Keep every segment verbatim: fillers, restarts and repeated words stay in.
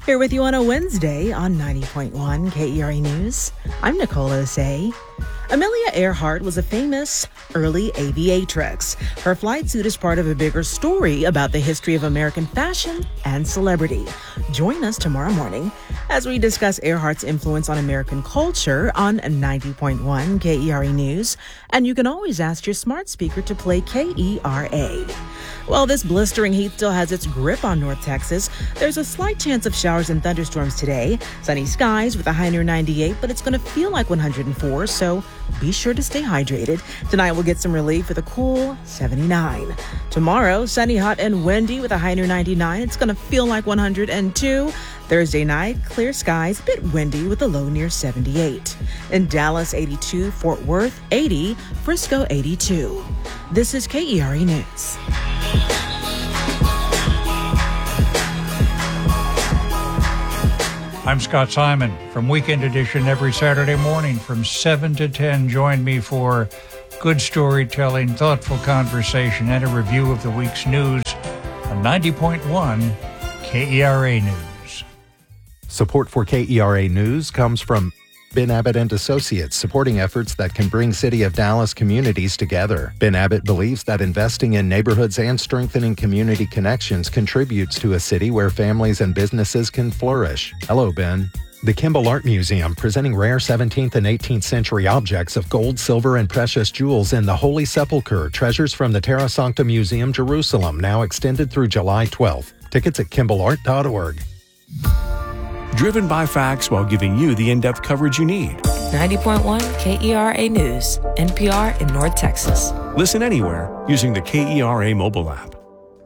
Here with you on a Wednesday on ninety point one K E R A News. I'm Nicole Osei. Amelia Earhart was a famous early aviatrix. Her flight suit is part of a bigger story about the history of American fashion and celebrity. Join us tomorrow morning as we discuss Earhart's influence on American culture on ninety point one K E R A News. And you can always ask your smart speaker to play K E R A. While this blistering heat still has its grip on North Texas, there's a slight chance of showers and thunderstorms today. Sunny skies with a high near ninety-eight, but it's going to feel like one hundred four, so be sure to stay hydrated. Tonight we'll get some relief with a cool seventy-nine. Tomorrow, sunny, hot, and windy with a high near ninety-nine. It's going to feel like one hundred two. Thursday night, clear skies, a bit windy with a low near seventy-eight. In Dallas, eighty-two, Fort Worth, eighty, Frisco, eighty-two. This is K E R A News. I'm Scott Simon from Weekend Edition every Saturday morning from seven to ten. Join me for good storytelling, thoughtful conversation, and a review of the week's news on ninety point one K E R A News. Support for K E R A News comes from Ben Abbott and Associates, supporting efforts that can bring City of Dallas communities together. Ben Abbott believes that investing in neighborhoods and strengthening community connections contributes to a city where families and businesses can flourish. Hello, Ben. The Kimball Art Museum, presenting rare seventeenth and eighteenth century objects of gold, silver, and precious jewels in the Holy Sepulchre, treasures from the Terra Sancta Museum, Jerusalem, now extended through July twelfth. Tickets at kimball art dot org. Driven by facts while giving you the in-depth coverage you need. ninety point one K E R A News, N P R in North Texas. Listen anywhere using the K E R A mobile app.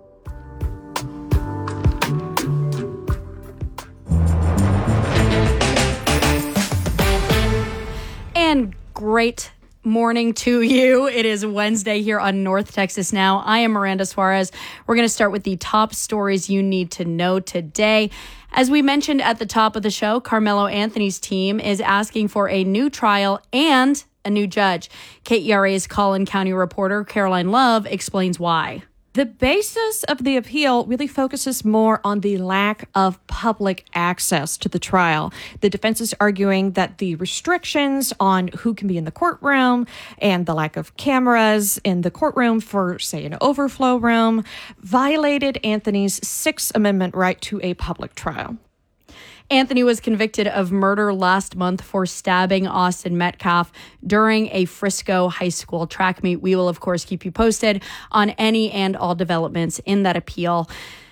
And great morning to you. It is Wednesday here on North Texas Now. I am Miranda Suarez. We're going to start with the top stories you need to know today. As we mentioned at the top of the show, Carmelo Anthony's team is asking for a new trial and a new judge. K E R A's Collin County reporter Caroline Love explains why. The basis of the appeal really focuses more on the lack of public access to the trial. The defense is arguing that the restrictions on who can be in the courtroom and the lack of cameras in the courtroom for, say, an overflow room violated Anthony's Sixth Amendment right to a public trial. Anthony was convicted of murder last month for stabbing Austin Metcalf during a Frisco high school track meet. We will, of course, keep you posted on any and all developments in that appeal.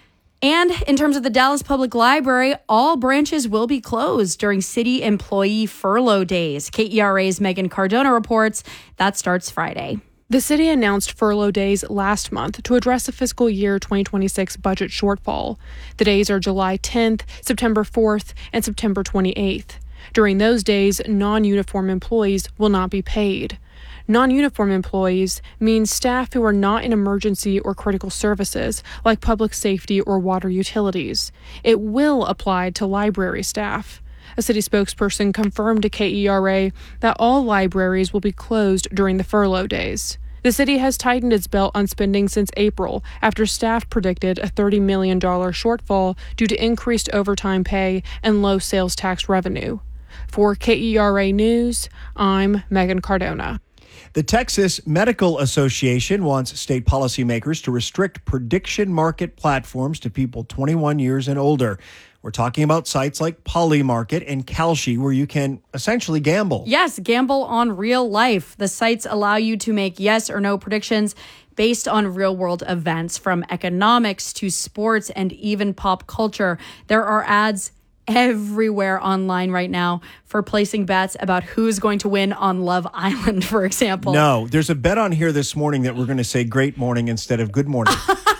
And in terms of the Dallas Public Library, all branches will be closed during city employee furlough days. K E R A's Megan Cardona reports that starts Friday. The city announced furlough days last month to address the fiscal year twenty twenty-six budget shortfall. The days are July tenth, September fourth, and September twenty-eighth. During those days, non-uniform employees will not be paid. Non-uniform employees means staff who are not in emergency or critical services, like public safety or water utilities. It will apply to library staff. A city spokesperson confirmed to K E R A that all libraries will be closed during the furlough days. The city has tightened its belt on spending since April after staff predicted a thirty million dollars shortfall due to increased overtime pay and low sales tax revenue. For K E R A News, I'm Megan Cardona. The Texas Medical Association wants state policymakers to restrict prediction market platforms to people twenty-one years and older. We're talking about sites like Polymarket and Kalshi, where you can essentially gamble. Yes, gamble on real life. The sites allow you to make yes or no predictions based on real-world events, from economics to sports and even pop culture. There are ads everywhere online right now for placing bets about who's going to win on Love Island, for example. No, there's a bet on here this morning that we're going to say great morning instead of good morning.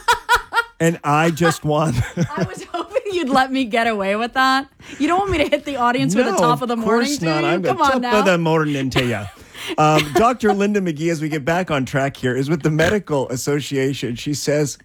And I just won. I was hoping you'd let me get away with that. You don't want me to hit the audience no, with the top of the morning, course do not. you? I'm Come the on top now. of the morning to you. Um, Doctor Linda McGee, as we get back on track here, is with the Medical Association. She says,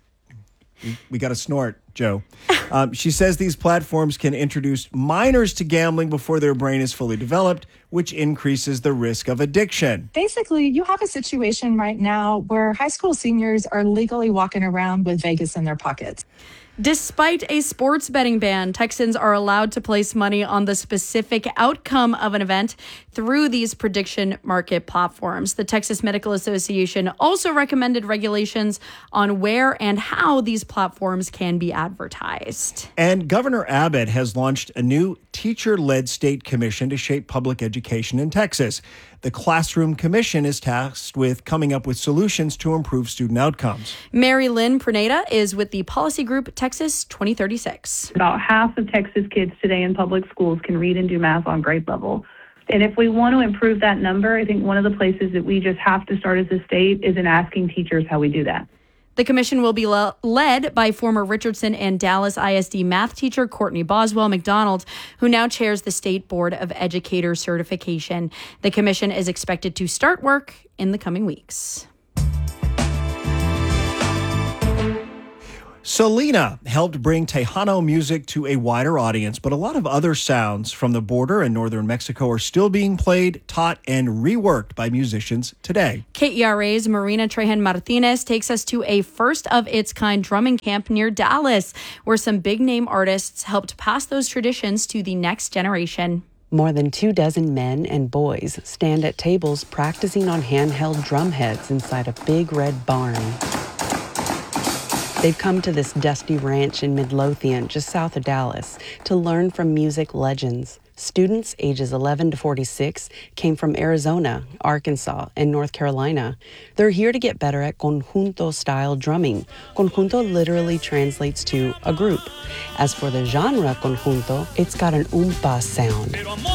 we got to snort, Joe. Um, she says these platforms can introduce minors to gambling before their brain is fully developed, which increases the risk of addiction. Basically, you have a situation right now where high school seniors are legally walking around with Vegas in their pockets. Despite a sports betting ban, Texans are allowed to place money on the specific outcome of an event through these prediction market platforms. The Texas Medical Association also recommended regulations on where and how these platforms can be advertised. And Governor Abbott has launched a new teacher-led state commission to shape public education in Texas. The Classroom Commission is tasked with coming up with solutions to improve student outcomes. Mary Lynn Praneda is with the policy group Texas twenty thirty-six. About half of Texas kids today in public schools can read and do math on grade level. And if we want to improve that number, I think one of the places that we just have to start as a state is in asking teachers how we do that. The commission will be le- led by former Richardson and Dallas I S D math teacher Courtney Boswell McDonald, who now chairs the State Board of Educator Certification. The commission is expected to start work in the coming weeks. Selena helped bring Tejano music to a wider audience, but a lot of other sounds from the border in northern Mexico are still being played, taught, and reworked by musicians today. K E R A's Marina Trejan Martinez takes us to a first-of-its-kind drumming camp near Dallas, where some big-name artists helped pass those traditions to the next generation. More than two dozen men and boys stand at tables practicing on handheld drum heads inside a big red barn. They've come to this dusty ranch in Midlothian, just south of Dallas, to learn from music legends. Students ages eleven to forty-six came from Arizona, Arkansas, and North Carolina. They're here to get better at conjunto-style drumming. Conjunto literally translates to a group. As for the genre conjunto, it's got an oompa sound.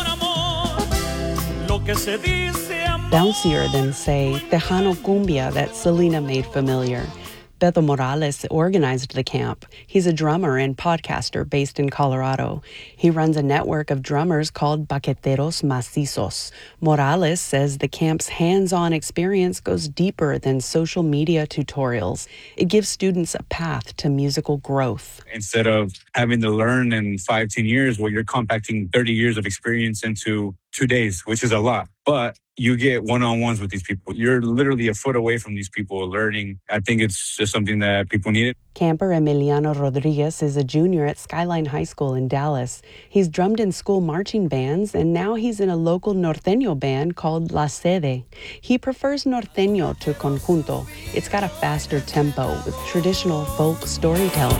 Bouncier than, say, Tejano cumbia that Selena made familiar. Beto Morales organized the camp. He's a drummer and podcaster based in Colorado. He runs a network of drummers called Baqueteros Macizos. Morales says the camp's hands-on experience goes deeper than social media tutorials. It gives students a path to musical growth. Instead of having to learn in five, ten years, well, you're compacting thirty years of experience into two days, which is a lot. But you get one-on-ones with these people. You're literally a foot away from these people learning. I think it's just something that people need. Camper Emiliano Rodriguez is a junior at Skyline High School in Dallas. He's drummed in school marching bands, and now he's in a local norteño band called La Sede. He prefers norteño to conjunto. It's got a faster tempo with traditional folk storytelling.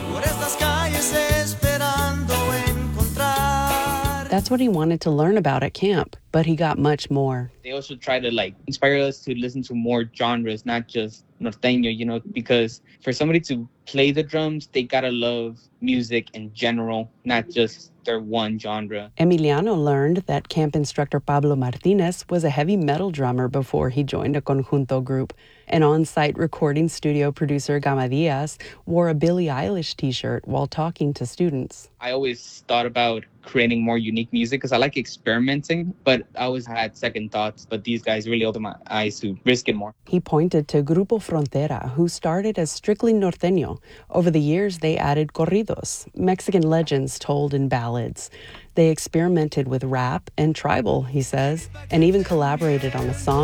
That's what he wanted to learn about at camp, but he got much more. They also try to like inspire us to listen to more genres, not just norteño, you know, because for somebody to play the drums, they gotta love music in general, not just their one genre. Emiliano learned that camp instructor Pablo Martinez was a heavy metal drummer before he joined a conjunto group. An on-site recording studio producer, Gama Diaz, wore a Billie Eilish t-shirt while talking to students. I always thought about creating more unique music because I like experimenting, but I always had second thoughts. But these guys really opened my eyes to risk it more. He pointed to Grupo Frontera, who started as strictly norteño. Over the years, they added corridos, Mexican legends told in ballads. They experimented with rap and tribal, he says, and even collaborated on a song